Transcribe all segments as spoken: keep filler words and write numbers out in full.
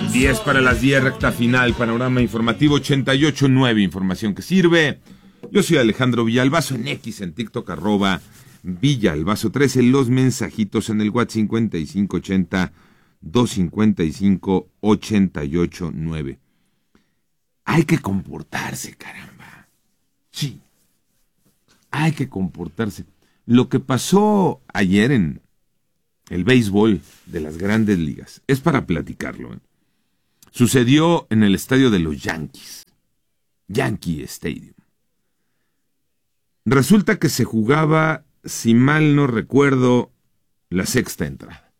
diez para las diez, recta final, panorama informativo ochenta y ocho punto nueve, información que sirve. Yo soy Alejandro Villalbazo, en X, en TikTok, arroba Villalbazo trece, los mensajitos en el WhatsApp cincuenta y cinco ochenta, doscientos cincuenta y cinco, ochenta y ocho nueve. Hay que comportarse, caramba. Sí, hay que comportarse. Lo que pasó ayer en el béisbol de las grandes ligas es para platicarlo, ¿eh? Sucedió en el estadio de los Yankees, Yankee Stadium. Resulta que se jugaba, si mal no recuerdo, la sexta entrada.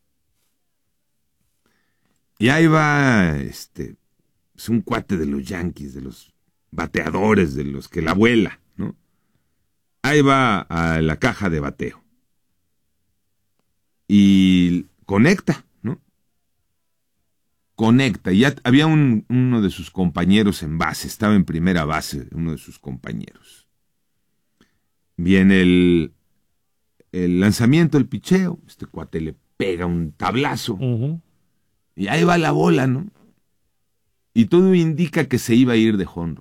Y ahí va este, es un cuate de los Yankees, de los bateadores, de los que la vuela, ¿no? Ahí va a la caja de bateo. Y conecta, ¿no? Conecta. Y ya había un, uno de sus compañeros en base, estaba en primera base, uno de sus compañeros. Viene el, el lanzamiento, el picheo, este cuate le pega un tablazo. Uh-huh. Y ahí va la bola, ¿no? Y todo indica que se iba a ir de jonrón.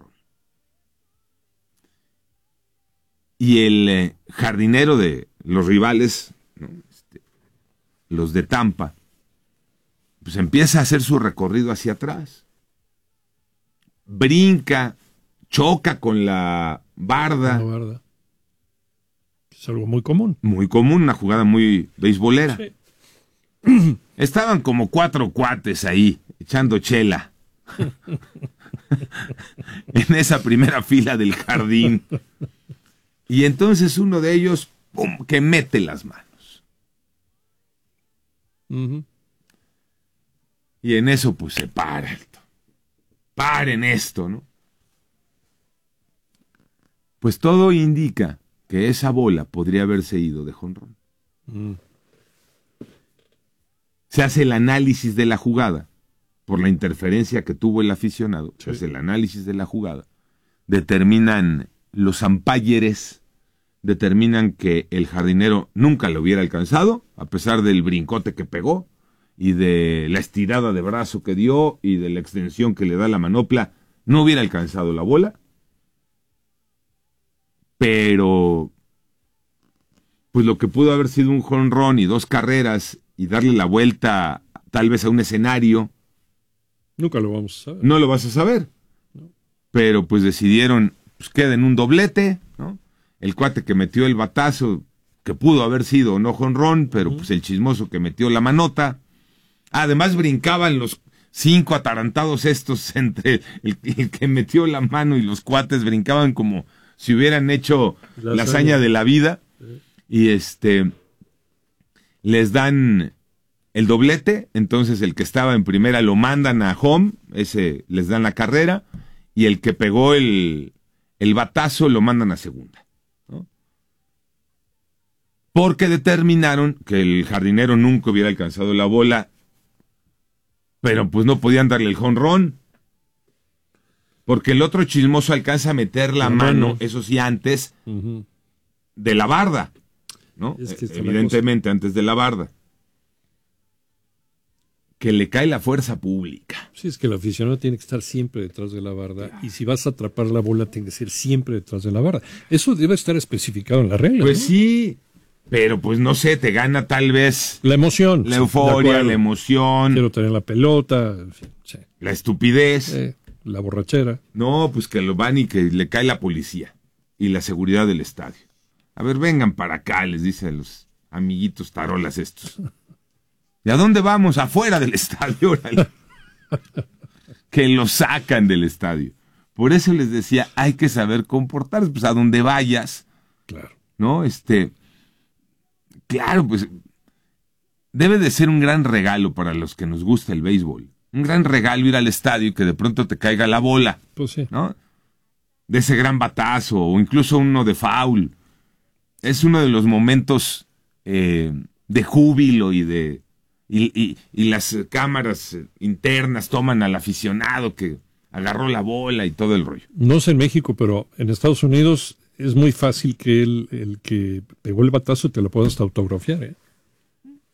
Y el eh, jardinero de los rivales, ¿no? Este, los de Tampa, pues empieza a hacer su recorrido hacia atrás. Brinca, choca con la barda. La barda. Es algo muy común. Muy común, una jugada muy beisbolera. Sí. Estaban como cuatro cuates ahí, echando chela. En esa primera fila del jardín. Y entonces uno de ellos, ¡pum!, que mete las manos. Uh-huh. Y en eso, pues, se para esto. Paren esto, ¿no? Pues todo indica que esa bola podría haberse ido de jonrón. Uh. Se hace el análisis de la jugada, por la interferencia que tuvo el aficionado. Sí. Se hace el análisis de la jugada. Determinan los umpires, determinan que el jardinero nunca lo hubiera alcanzado, a pesar del brincote que pegó, y de la estirada de brazo que dio, y de la extensión que le da la manopla, no hubiera alcanzado la bola. Pero, pues lo que pudo haber sido un jonrón y dos carreras, y darle la vuelta tal vez a un escenario, nunca lo vamos a saber. No lo vas a saber. No. Pero pues decidieron, pues queda en un doblete, ¿no? El cuate que metió el batazo, que pudo haber sido no jonrón, pero uh-huh. pues el chismoso que metió la manota. Además brincaban los cinco atarantados estos entre el, el que metió la mano y los cuates, brincaban como si hubieran hecho la, la hazaña de la vida. Uh-huh. Y este... les dan el doblete, entonces el que estaba en primera lo mandan a home, ese les dan la carrera, y el que pegó el, el batazo lo mandan a segunda, ¿no? Porque determinaron que el jardinero nunca hubiera alcanzado la bola, pero pues no podían darle el jonrón, porque el otro chismoso alcanza a meter la, la mano, mano, eso sí, antes uh-huh. de la barda, ¿no? Es que evidentemente antes de la barda. Que le cae la fuerza pública. Sí, es que el aficionado tiene que estar siempre detrás de la barda, claro. Y si vas a atrapar la bola tiene que ser siempre detrás de la barda. Eso debe estar especificado en la regla. Pues ¿no? Sí, pero pues no sé, te gana tal vez la emoción, la euforia, la emoción. Quiero tener la pelota, en fin, sí. La estupidez, eh, la borrachera. No, pues que lo van y que le cae la policía y la seguridad del estadio. A ver, vengan para acá, les dice a los amiguitos tarolas estos. ¿Y a dónde vamos? Afuera del estadio. Órale. Que lo sacan del estadio. Por eso les decía, hay que saber comportarse, pues a donde vayas. Claro. ¿No? Este, claro, pues debe de ser un gran regalo para los que nos gusta el béisbol. Un gran regalo ir al estadio y que de pronto te caiga la bola. Pues sí. ¿No? De ese gran batazo o incluso uno de foul. Es uno de los momentos eh, de júbilo y de y, y, y las cámaras internas toman al aficionado que agarró la bola y todo el rollo. No sé en México, pero en Estados Unidos es muy fácil que el, el que pegó el batazo te lo puedas autografiar, ¿eh?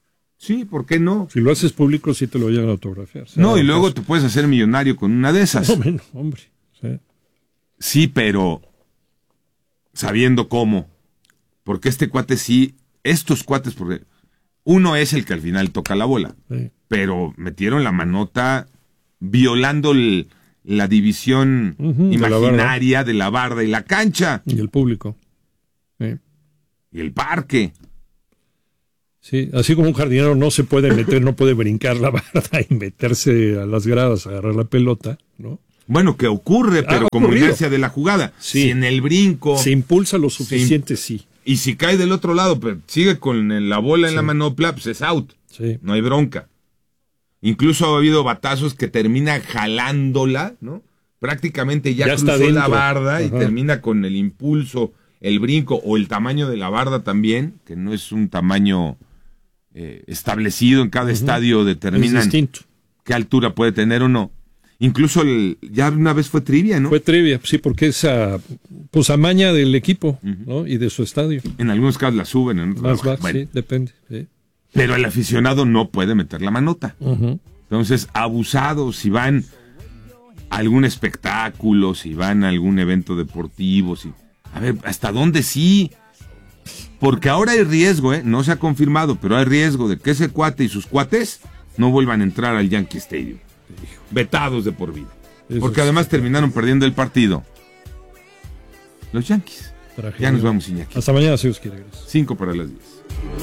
Sí, ¿por qué no? Si lo haces público, sí te lo vayan a autografiar. No, y luego te puedes hacer millonario con una de esas. No, menos, hombre. Sí. Sí, pero sabiendo cómo. Porque este cuate sí, estos cuates, porque uno es el que al final toca la bola, Sí. pero metieron la manota violando el, la división Ujú, imaginaria de la, de la barda y la cancha. Y el público. Sí. Y el parque. Sí, así como un jardinero no se puede meter, no puede brincar la barda y meterse a las gradas a agarrar la pelota, ¿no? Bueno, que ocurre, pero Ha como ocurrido. inercia de la jugada. Sí. Si en el brinco... Se impulsa lo suficiente, sí. Y si cae del otro lado, pero sigue con el- la bola en Sí. la manopla, pues es out. Sí. No hay bronca. Incluso ha habido batazos que termina jalándola, ¿no? Prácticamente ya, Ya está cruzó la dentro. barda y Ajá. termina con el impulso, el brinco o el tamaño de la barda también, que no es un tamaño eh, establecido en cada estadio, Es determinan distinto. qué altura puede tener o no. Incluso el- ya una vez fue trivia, ¿no? Fue trivia, sí, porque es a, pues amaña del equipo, ¿no? Y de su estadio. En algunos casos la suben, en otros Más la va, bajan. Bueno, sí, depende. Sí. pero el aficionado no puede meter la manota. Ujú. Entonces, abusados, si van a algún espectáculo, si van a algún evento deportivo, si... a ver, ¿hasta dónde sí? Porque ahora hay riesgo, ¿eh? No se ha confirmado, pero hay riesgo de que ese cuate y sus cuates no vuelvan a entrar al Yankee Stadium. Vetados de por vida. Eso Porque es además terminaron perdiendo el partido. Los Yankees. tragedia. Ya nos vamos, Iñaki. Hasta mañana, si Dios quiere. Gracias. Cinco para las diez.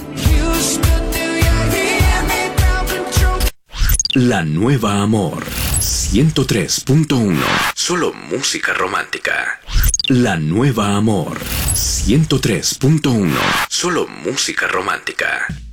La Nueva Amor ciento tres punto uno. Solo música romántica. La Nueva Amor ciento tres punto uno. Solo música romántica.